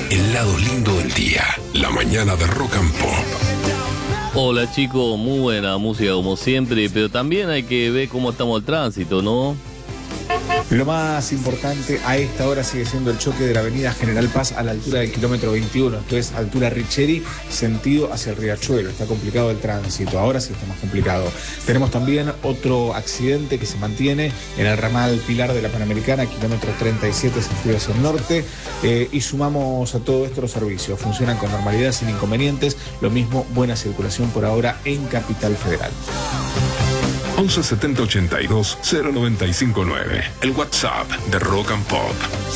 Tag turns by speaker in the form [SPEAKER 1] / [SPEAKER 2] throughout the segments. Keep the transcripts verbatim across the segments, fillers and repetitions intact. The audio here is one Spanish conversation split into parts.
[SPEAKER 1] el lado lindo del día. La mañana de Rock and Pop.
[SPEAKER 2] Hola chicos, muy buena música como siempre, pero también hay que ver cómo estamos el tránsito, ¿no?
[SPEAKER 3] Lo más importante a esta hora sigue siendo el choque de la avenida General Paz a la altura del kilómetro veintiuno, esto es altura Richeri, sentido hacia el Riachuelo. Está complicado el tránsito, ahora sí está más complicado. Tenemos también otro accidente que se mantiene en el ramal Pilar de la Panamericana, kilómetro treinta y siete, sentido hacia el norte, eh, y sumamos a todo esto los servicios. Funcionan con normalidad, sin inconvenientes. Lo mismo, buena circulación por ahora en Capital Federal.
[SPEAKER 1] once setenta ochenta y dos cero noventa y cinco nueve, el WhatsApp de Rock and Pop.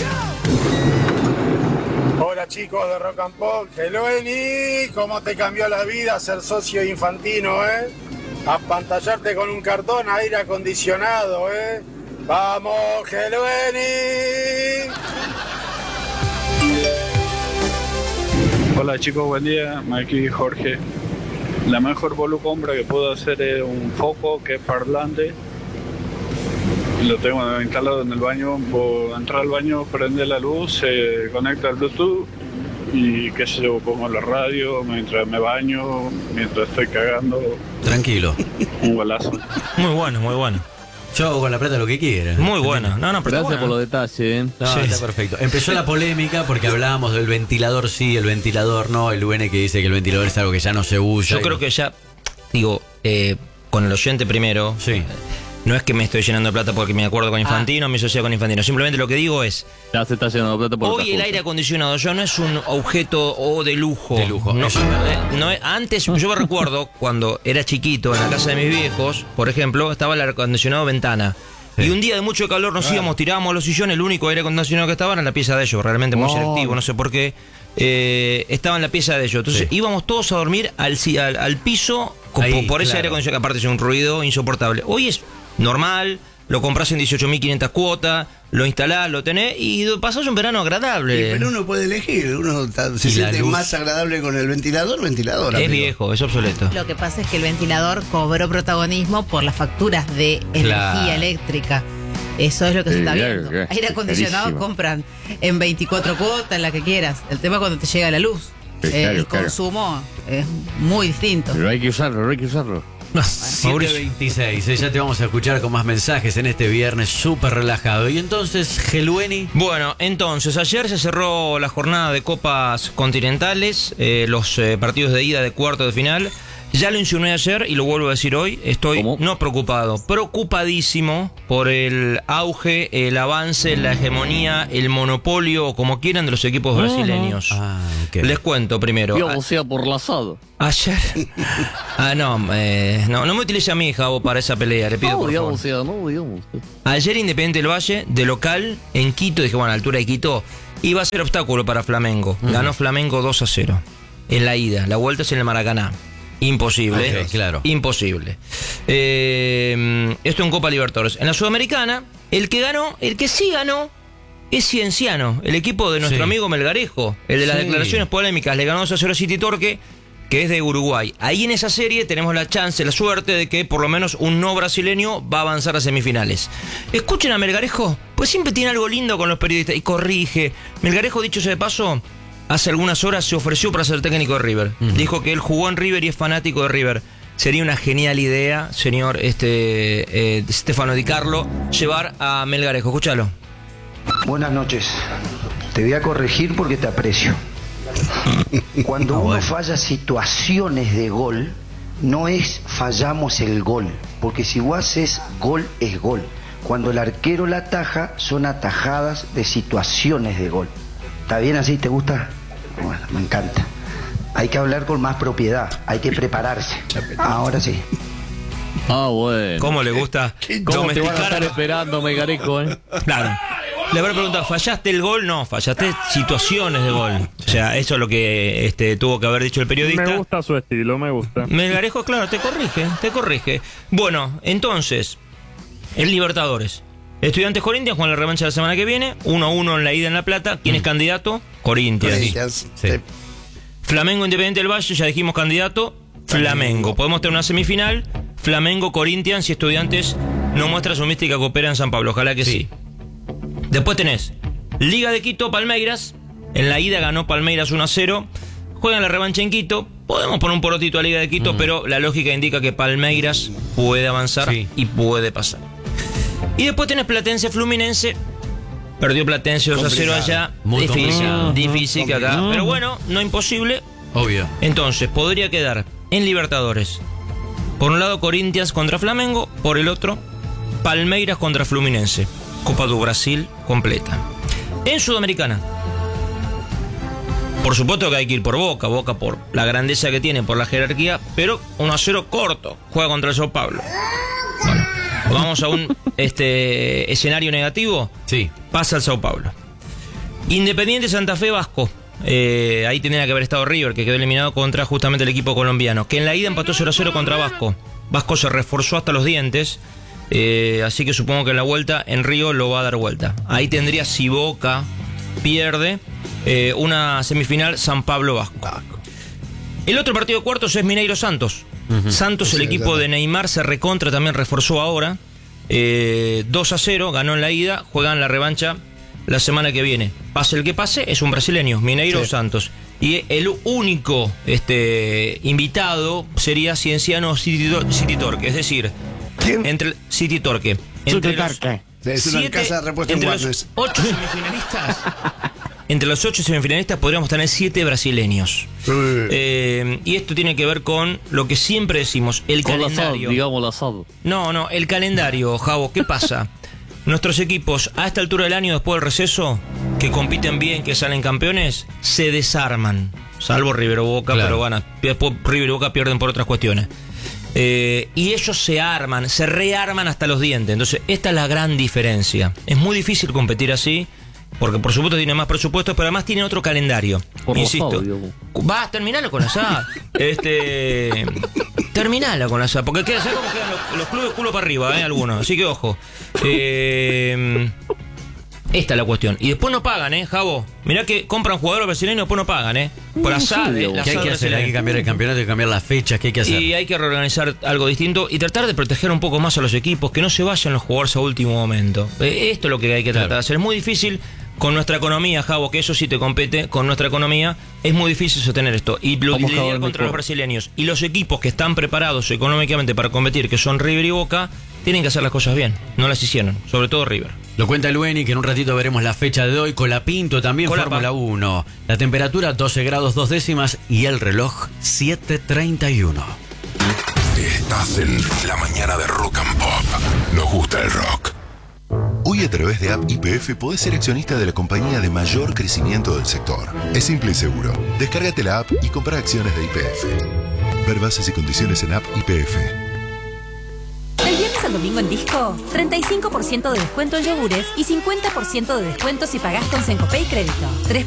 [SPEAKER 4] Hola chicos de Rock and Pop, Gelueni, ¿cómo te cambió la vida ser socio de Infantino, eh? Apantallarte con un cartón, aire acondicionado, eh. ¡Vamos, Gelueni!
[SPEAKER 5] Hola chicos, buen día, aquí Jorge. La mejor volucompra que puedo hacer es un foco que es parlante. Lo tengo instalado en el baño. Puedo entrar al baño, prende la luz, se conecta al Bluetooth y qué sé yo, pongo la radio mientras me baño, mientras estoy cagando.
[SPEAKER 6] Tranquilo.
[SPEAKER 5] Un golazo.
[SPEAKER 6] Muy bueno, muy bueno. Yo hago con la plata lo que quiera. Muy bueno. No, no, pero
[SPEAKER 2] Gracias
[SPEAKER 6] bueno.
[SPEAKER 2] por los detalles, ¿eh?
[SPEAKER 6] No, sí, está perfecto. Empezó la polémica porque hablábamos del ventilador sí, el ventilador no. El U N que dice que el ventilador es algo que ya no se usa.
[SPEAKER 7] Yo creo que ya, digo, eh, con el oyente primero,
[SPEAKER 6] sí.
[SPEAKER 7] No es que me estoy llenando de plata porque me acuerdo con Infantino, ah. me asocié con Infantino. Simplemente lo que digo es...
[SPEAKER 2] Ya se está llenando de plata por
[SPEAKER 7] hoy el aire acondicionado ya no es un objeto o de lujo.
[SPEAKER 6] De lujo.
[SPEAKER 7] No, no, no, antes, yo me recuerdo, cuando era chiquito, en la casa de mis viejos, por ejemplo, estaba el aire acondicionado ventana. Sí. Y un día de mucho calor nos íbamos, tirábamos a los sillones, el único aire acondicionado que estaba era en la pieza de ellos, realmente muy oh. selectivo, no sé por qué. Eh, estaba en la pieza de ellos. Entonces sí. íbamos todos a dormir al, al, al piso por, Ahí, por ese claro. aire acondicionado, que aparte es un ruido insoportable. Hoy es normal, lo compras en dieciocho mil quinientas cuotas, lo instalás, lo tenés y pasás un verano agradable.
[SPEAKER 8] Sí, pero uno puede elegir, uno está, se siente más agradable con el ventilador, ventilador.
[SPEAKER 7] Es
[SPEAKER 8] amigo.
[SPEAKER 7] Viejo, es obsoleto.
[SPEAKER 9] Lo que pasa es que el ventilador cobró protagonismo por las facturas de energía claro. eléctrica. Eso es lo que sí, se está viendo. Yeah, yeah. Aire acondicionado carísimo. Compran en veinticuatro cuotas, la que quieras. El tema es cuando te llega la luz. Sí, eh, claro, el claro. consumo es muy distinto.
[SPEAKER 2] Pero hay que usarlo, hay que usarlo.
[SPEAKER 6] siete veintiséis, eh, ya te vamos a escuchar con más mensajes en este viernes súper relajado. Y entonces, Gelueni.
[SPEAKER 7] Bueno, entonces, ayer se cerró la jornada de Copas Continentales, eh, los eh, partidos de ida de cuarto de final. Ya lo insinué ayer y lo vuelvo a decir hoy. Estoy ¿Cómo? no preocupado, preocupadísimo por el auge, el avance, la hegemonía, el monopolio, o como quieran, de los equipos brasileños. Ah, okay. Les cuento primero.
[SPEAKER 2] Yo, o sea, por lazado.
[SPEAKER 7] Ayer. Ah, no, eh, no, no me utilice a mi hija vos para esa pelea, le pido no, por
[SPEAKER 2] digamos,
[SPEAKER 7] favor.
[SPEAKER 2] O sea, no, digamos.
[SPEAKER 7] Ayer Independiente del Valle, de local, en Quito, dije, bueno, a la altura de Quito, iba a ser obstáculo para Flamengo. Uh-huh. Ganó Flamengo dos a cero. En la ida, la vuelta es en el Maracaná. Imposible, okay, claro. Imposible. Eh, esto en Copa Libertadores. En la Sudamericana, el que ganó, el que sí ganó, es Cienciano, el equipo de nuestro sí. amigo Melgarejo, el de las sí. declaraciones polémicas. Le ganó dos a cero a City Torque, que es de Uruguay. Ahí en esa serie tenemos la chance, la suerte de que por lo menos un no brasileño va a avanzar a semifinales. Escuchen a Melgarejo, pues siempre tiene algo lindo con los periodistas y corrige. Melgarejo, dicho sea de paso, hace algunas horas se ofreció para ser técnico de River. Uh-huh. Dijo que él jugó en River y es fanático de River. Sería una genial idea, señor este eh, Stefano Di Carlo, llevar a Melgarejo. Escúchalo.
[SPEAKER 10] Buenas noches. Te voy a corregir porque te aprecio. Cuando uno falla situaciones de gol, no es fallamos el gol, porque si vos haces gol, es gol. Cuando el arquero la ataja, son atajadas de situaciones de gol. ¿Está bien así? ¿Te gusta? Bueno, me encanta. Hay que hablar con más propiedad, hay que prepararse. Ahora sí.
[SPEAKER 2] Ah, bueno.
[SPEAKER 7] ¿Cómo le gusta?
[SPEAKER 2] ¿Cómo te van a estar esperando, Melgarejo, eh?
[SPEAKER 7] Claro. Le habrá preguntado, ¿fallaste el gol? No, fallaste situaciones de gol. O sea, eso es lo que este, tuvo que haber dicho el periodista.
[SPEAKER 5] Me gusta su estilo, me gusta.
[SPEAKER 7] Melgarejo, claro, te corrige, te corrige. Bueno, entonces, el Libertadores. Estudiantes Corinthians juegan la revancha la semana que viene. uno a uno en la ida en La Plata. ¿Quién mm. es candidato? Corinthians.
[SPEAKER 8] Corinthians.
[SPEAKER 7] Sí. Sí. Flamengo Independiente del Valle, ya dijimos candidato. Flamengo. Podemos tener una semifinal. Flamengo, Corinthians y Estudiantes no muestra su mística que opera en San Pablo. Ojalá que sí. sí. Después tenés Liga de Quito, Palmeiras. En la ida ganó Palmeiras uno a cero. Juegan la revancha en Quito. Podemos poner un porotito a Liga de Quito, mm. pero la lógica indica que Palmeiras puede avanzar sí. y puede pasar. Y después tenés Platense Fluminense. Perdió Platense dos a cero allá. Muy difícil, complicado. difícil que acá. Pero bueno, no imposible.
[SPEAKER 6] Obvio.
[SPEAKER 7] Entonces, podría quedar en Libertadores. Por un lado, Corinthians contra Flamengo. Por el otro, Palmeiras contra Fluminense. Copa do Brasil completa. En Sudamericana, por supuesto que hay que ir por Boca. Boca por la grandeza que tiene, por la jerarquía. Pero uno a cero corto. Juega contra el Sao Paulo. Bueno, vamos a un este escenario negativo.
[SPEAKER 6] Sí.
[SPEAKER 7] Pasa el Sao Paulo. Independiente Santa Fe Vasco. Eh, ahí tendría que haber estado River, que quedó eliminado contra justamente el equipo colombiano, que en la ida empató cero a cero contra Vasco. Vasco se reforzó hasta los dientes, eh, así que supongo que en la vuelta en Río lo va a dar vuelta. Ahí tendría, si Boca pierde, eh, una semifinal San Pablo Vasco. El otro partido de cuartos es Mineiro Santos. Uh-huh. Santos, sí, el equipo de Neymar, se recontra, también reforzó ahora. eh, dos a cero, ganó en la ida, juegan la revancha la semana que viene. Pase el que pase, es un brasileño, Mineiro sí. Santos. Y el único este, invitado sería Cienciano City, City Torque. Es decir,
[SPEAKER 8] ¿quién?
[SPEAKER 7] Entre el City Torque. Entre
[SPEAKER 8] City Torque. Es una
[SPEAKER 7] siete,
[SPEAKER 8] casa de repuesto
[SPEAKER 7] entre
[SPEAKER 8] en
[SPEAKER 7] los ocho semifinalistas. Entre los ocho semifinalistas podríamos tener siete brasileños. Sí. Eh, y esto tiene que ver con lo que siempre decimos, el con calendario.
[SPEAKER 2] Asado, digamos el asado.
[SPEAKER 7] No, no, el calendario, Javo. ¿Qué pasa? Nuestros equipos, a esta altura del año, después del receso, que compiten bien, que salen campeones, se desarman. Salvo River o Boca, claro. pero van a, después River y Boca pierden por otras cuestiones. Eh, y ellos se arman, se rearman hasta los dientes. Entonces, esta es la gran diferencia. Es muy difícil competir así, porque por supuesto tiene más presupuestos, pero además tiene otro calendario. Por Insisto, vas a terminarlo con la S A D. Este, terminala con la S A D, porque queda, ¿sabes cómo quedan los, los clubes culo para arriba, eh, algunos? Así que ojo. Eh, esta es la cuestión. Y después no pagan, ¿eh, Javo? Mirá que compran jugadores brasileños y después no pagan, ¿eh? Por la S A D, ¿eh? La
[SPEAKER 6] ¿Qué hay que hacer? Hay que cambiar el campeonato, hay que cambiar las fechas, ¿qué hay que hacer?
[SPEAKER 7] Y hay que reorganizar algo distinto y tratar de proteger un poco más a los equipos, que no se vayan los jugadores a último momento. Eh, esto es lo que hay que tratar claro. de hacer. Es muy difícil. Con nuestra economía, Javo, que eso sí te compete, con nuestra economía es muy difícil sostener esto. Y lidiar contra los brasileños. Y los equipos que están preparados económicamente para competir, que son River y Boca, tienen que hacer las cosas bien. No las hicieron, sobre todo River.
[SPEAKER 6] Lo cuenta Lueni, que en un ratito veremos la fecha de hoy. Colapinto también, Fórmula uno. La temperatura doce grados dos décimas y el reloj siete treinta y uno.
[SPEAKER 1] Estás en la mañana de Rock and Pop. Nos gusta el rock.
[SPEAKER 11] Hoy a través de App Y P F podés ser accionista de la compañía de mayor crecimiento del sector. Es simple y seguro. Descárgate la app y compra acciones de Y P F. Ver bases y condiciones en App Y P F.
[SPEAKER 12] Del viernes al domingo en Disco, treinta y cinco por ciento de descuento en yogures y cincuenta por ciento de descuento si pagás con Sencopay Crédito. tres